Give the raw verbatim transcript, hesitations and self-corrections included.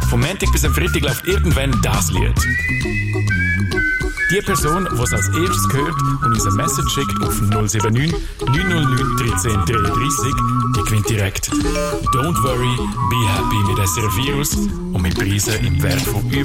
Vom Montag bis am Freitag läuft irgendwann das Lied. Die Person, die es als erstes hört und uns eine Message schickt auf null sieben neun neun null neun eins drei drei drei, die gewinnt direkt Don't Worry, Be Happy mit S R F Virus und mit Preisen im Wert von über